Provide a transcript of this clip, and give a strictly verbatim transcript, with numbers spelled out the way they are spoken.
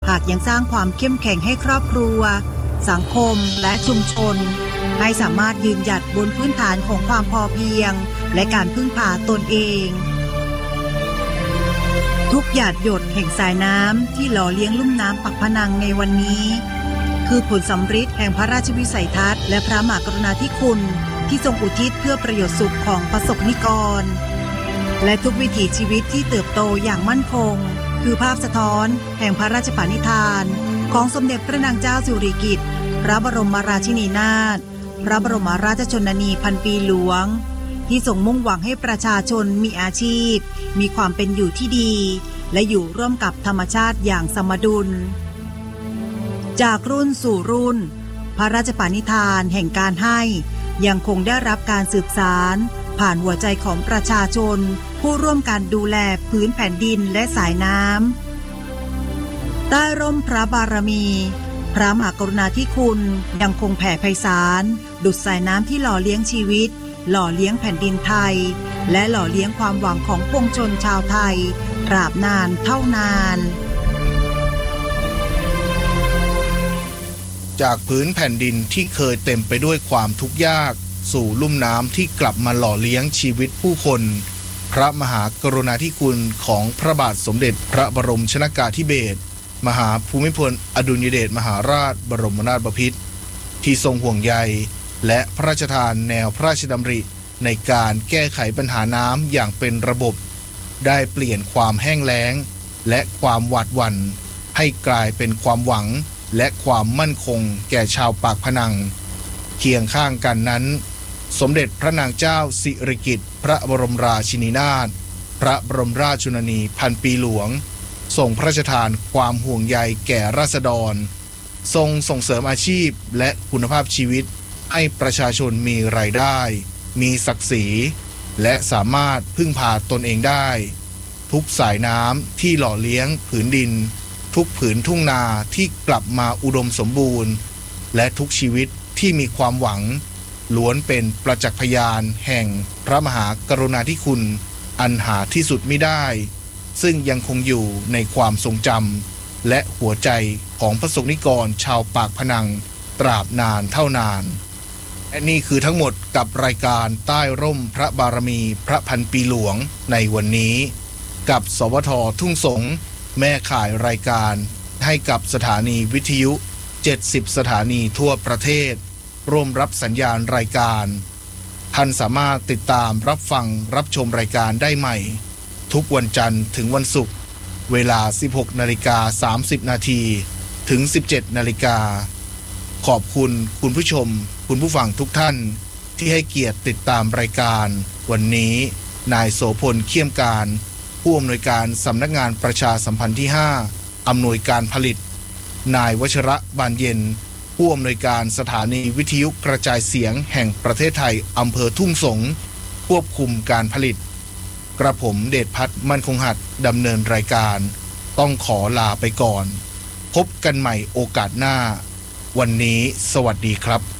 หากยังสร้างความเข้มแข็งให้ครอบครัวสังคมและชุมชนให้สามารถยืนหยัดบนพื้นฐานของความพอเพียงและการพึ่งพาตนเองทุกหยาดหยดแห่งสายน้ำที่หล่อเลี้ยงลุ่มน้ำปากพนังในวันนี้คือผลสำฤทธิ์แห่งพระราชวิสัยทัศน์และพระมหากรุณาธิคุณที่ทรงอุทิศเพื่อประโยชน์สุขของประสบนิกรและทุกวิถีชีวิตที่เติบโตอย่างมั่นคงคือภาพสะท้อนแห่งพระราชปณิธานของสมเด็จพระนางเจ้าสิริกิติ์พระบรมราชินีนาถพระบรมราชชนนีพันปีหลวงที่ทรงมุ่งหวังให้ประชาชนมีอาชีพมีความเป็นอยู่ที่ดีและอยู่ร่วมกับธรรมชาติอย่างสมดุลจากรุ่นสู่รุ่นพระราชปณิธานแห่งการให้ยังคงได้รับการสืบสานผ่านหัวใจของประชาชนผู้ร่วมกันดูแลพื้นแผ่นดินและสายน้ำใต้ร่มพระบารมีพระมหากรุณาธิคุณยังคงแผ่ไพศาลดุจสายน้ำที่หล่อเลี้ยงชีวิตหล่อเลี้ยงแผ่นดินไทยและหล่อเลี้ยงความหวังของปวงชนชาวไทยตราบนานเท่านานจากพื้นแผ่นดินที่เคยเต็มไปด้วยความทุกข์ยากสู่ลุ่มน้ำที่กลับมาหล่อเลี้ยงชีวิตผู้คนพระมหากรุณาธิคุณของพระบาทสมเด็จพระบรมชนกาธิเบศรมหาภูมิพลอดุลยเดชมหาราชบรมนาถบพิตรที่ทรงห่วงใยและพระราชทานแนวพระราชดำริในการแก้ไขปัญหาน้ำอย่างเป็นระบบได้เปลี่ยนความแห้งแล้งและความหวาดหวั่นให้กลายเป็นความหวังและความมั่นคงแก่ชาวปากพนังเคียงข้างกันนั้นสมเด็จพระนางเจ้าสิริกิติ์พระบรมราชินีนาถพระบรมราชชนนีพันปีหลวงทรงพระราชทานความห่วงใยแก่ราษฎรทรงส่งเสริมอาชีพและคุณภาพชีวิตให้ประชาชนมีรายได้มีศักดิ์ศรีและสามารถพึ่งพาตนเองได้ทุกสายน้ำที่หล่อเลี้ยงผืนดินทุกผืนทุ่งนาที่กลับมาอุดมสมบูรณ์และทุกชีวิตที่มีความหวังล้วนเป็นประจักษ์พยานแห่งพระมหากรุณาธิคุณอันหาที่สุดมิได้ซึ่งยังคงอยู่ในความทรงจำและหัวใจของประสบนิกรชาวปากพนังตราบนานเท่านานและนี่คือทั้งหมดกับรายการใต้ร่มพระบารมีพระพันปีหลวงในวันนี้กับสวททุ่งสงแม่ข่ายรายการให้กับสถานีวิทยุเจ็ดสิบสถานีทั่วประเทศร่วมรับสัญญาณรายการท่านสามารถติดตามรับฟังรับชมรายการได้ใหม่ทุกวันจันทร์ถึงวันศุกร์เวลา สิบหกนาฬิกาสามสิบนาทีถึง สิบเจ็ดนาฬิกาขอบคุณคุณผู้ชมคุณผู้ฟังทุกท่านที่ให้เกียรติติดตามรายการวันนี้นายโสพลเขี้ยมการผู้อำนวยการสำนักงานประชาสัมพันธ์ที่ห้าอำนวยการผลิตนายวชระบานเย็นผู้อำนวยการสถานีวิทยุกระจายเสียงแห่งประเทศไทยอำเภอทุ่งสงควบคุมการผลิตกระผมเดชพัฒน์มั่นคงหัดดำเนินรายการต้องขอลาไปก่อนพบกันใหม่โอกาสหน้าวันนี้สวัสดีครับ